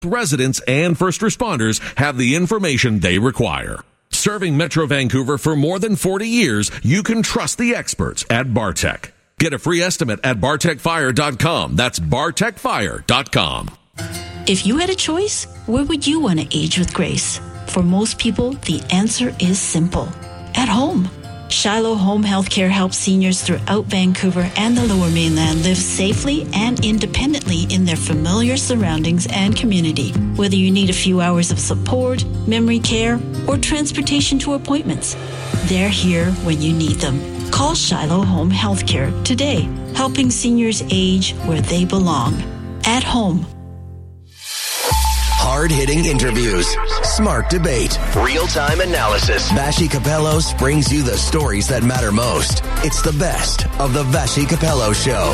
Residents and first responders have the information they require. Serving Metro Vancouver for more than 40 years, you can trust the experts at Bartech. Get a free estimate at bartechfire.com. That's bartechfire.com. If you had a choice, where would you want to age with grace? For most people, the answer is simple. At home. Shiloh Home Healthcare helps seniors throughout Vancouver and the Lower Mainland live safely and independently in their familiar surroundings and community. Whether you need a few hours of support, memory care, or transportation to appointments, they're here when you need them. Call Shiloh Home Healthcare today, helping seniors age where they belong. At home. Hard-hitting interviews, smart debate, real-time analysis. Vassy Kapelos brings you the stories that matter most. It's the best of the Vassy Kapelos Show.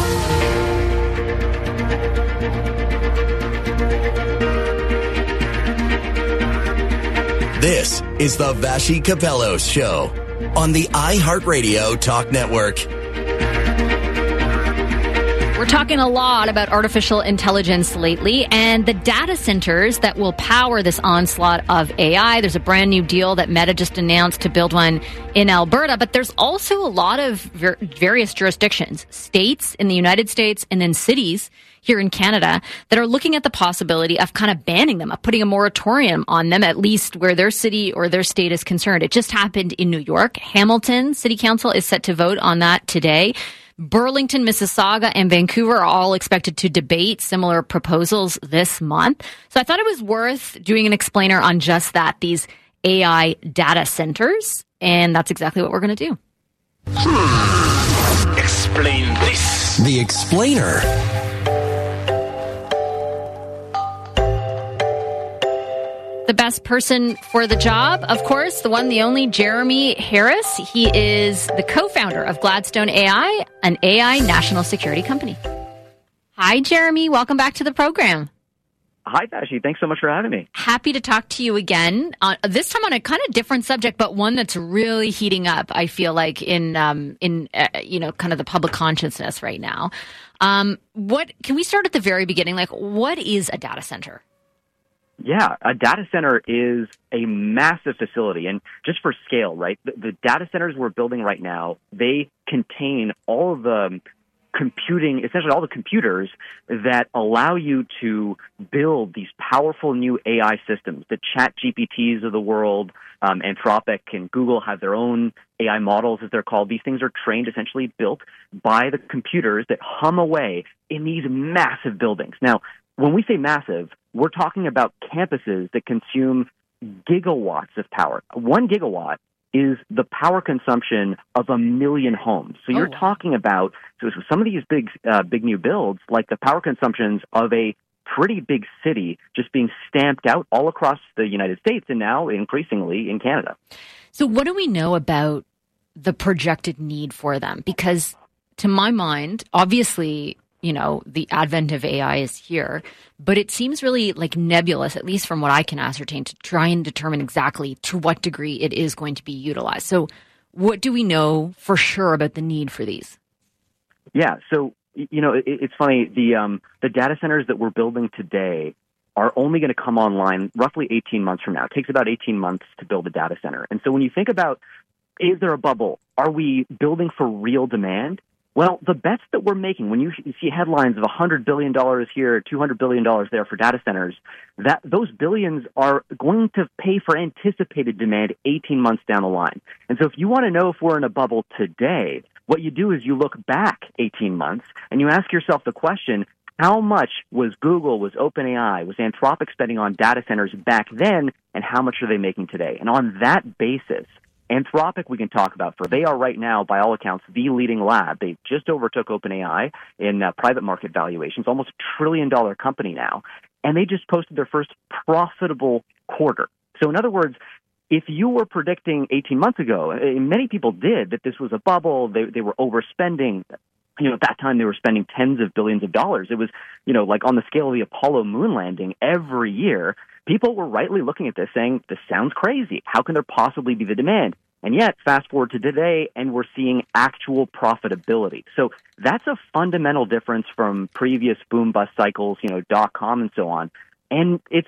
This is the Vassy Kapelos Show on the iHeartRadio Talk Network. We're talking a lot about artificial intelligence lately and the data centers that will power this onslaught of AI. There's a brand new deal that Meta just announced to build one in Alberta, but there's also a lot of various jurisdictions, states in the United States and then cities here in Canada that are looking at the possibility of kind of banning them, of putting a moratorium on them, at least where their city or their state is concerned. It just happened in New York. Hamilton City Council is set to vote on that today. Burlington, Mississauga, and Vancouver are all expected to debate similar proposals this month. So I thought it was worth doing an explainer on just that, these AI data centers. And that's exactly what we're going to do. Explain this. The Explainer. The best person for the job, of course, the one, the only, Jeremy Harris. He is the co-founder of Gladstone AI, an AI national security company. Hi, Jeremy. Welcome back to the program. Hi, Vassy. Thanks so much for having me. Happy to talk to you again. This time on a kind of different subject, but one that's really heating up, I feel like, in kind of the public consciousness right now. Can we start at the very beginning? Like, what is a data center? Yeah, a data center is a massive facility. And just for scale, right, the data centers we're building right now, they contain all of the computing, essentially all the computers that allow you to build these powerful new AI systems. The ChatGPTs of the world, Anthropic and Google have their own AI models, as they're called. These things are trained, essentially built by the computers that hum away in these massive buildings. Now, when we say massive, we're talking about campuses that consume gigawatts of power. 1 gigawatt is the power consumption of 1 million homes. So you're talking about some of these big new builds, like the power consumptions of a pretty big city just being stamped out all across the United States and now increasingly in Canada. So what do we know about the projected need for them? Because to my mind, obviously, the advent of AI is here, but it seems really like nebulous, at least from what I can ascertain, to try and determine exactly to what degree it is going to be utilized. So what do we know for sure about the need for these? Yeah, so, it's funny. The data centers that we're building today are only going to come online roughly 18 months from now. It takes about 18 months to build a data center. And so when you think about, is there a bubble? Are we building for real demand? Well, the bets that we're making, when you see headlines of $100 billion here, $200 billion there for data centers, that those billions are going to pay for anticipated demand 18 months down the line. And so if you want to know if we're in a bubble today, what you do is you look back 18 months and you ask yourself the question, how much was Google, was OpenAI, was Anthropic spending on data centers back then, and how much are they making today? And on that basis, Anthropic we can talk about, for they are right now, by all accounts, the leading lab. They just overtook OpenAI in private market valuations, almost $1 trillion company now, and they just posted their first profitable quarter. So in other words, if you were predicting 18 months ago, and many people did, that this was a bubble, they were overspending. At that time, they were spending tens of billions of dollars. It was, like on the scale of the Apollo moon landing every year. People were rightly looking at this saying, this sounds crazy. How can there possibly be the demand? And yet, fast forward to today, and we're seeing actual profitability. So that's a fundamental difference from previous boom-bust cycles, .com and so on. And it's